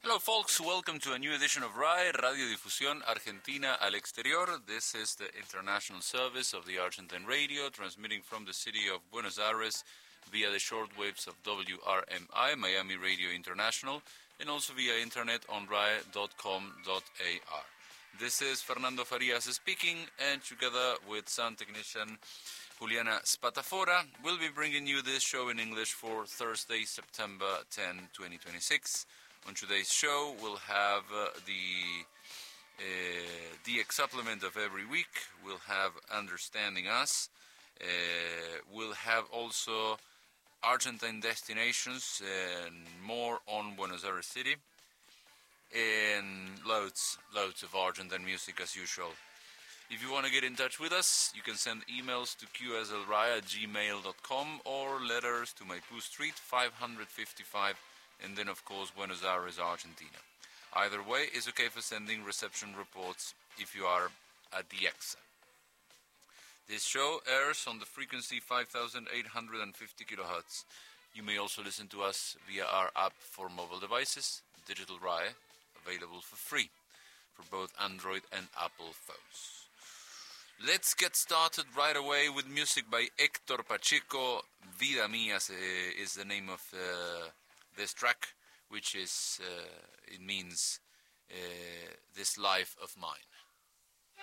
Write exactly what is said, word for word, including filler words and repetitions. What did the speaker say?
Hello folks, welcome to a new edition of R A E, Radio Difusión Argentina al Exterior. This is the international service of the Argentine radio, transmitting from the city of Buenos Aires via the shortwaves of W R M I, Miami Radio International, and also via internet on R A E dot com dot A R. This is Fernando Farias speaking, and together with sound technician Juliana Spatafora, we'll be bringing you this show in English for Thursday, September tenth, twenty twenty-six. On today's show, we'll have uh, the uh, D X supplement of every week. We'll have Understanding Us. Uh, we'll have also Argentine destinations and more on Buenos Aires City. And loads, loads of Argentine music as usual. If you want to get in touch with us, you can send emails to q s l r a at gmail dot com or letters to Maipú Street, five fifty-five, and then, of course, Buenos Aires, Argentina. Either way is okay for sending reception reports if you are at the E X A. This show airs on the frequency five thousand eight hundred fifty kilohertz. You may also listen to us via our app for mobile devices, Digital R A E, available for free for both Android and Apple phones. Let's get started right away with music by Héctor Pacheco. Vida Mía is the name of uh, this track, which is, uh, it means uh, this life of mine.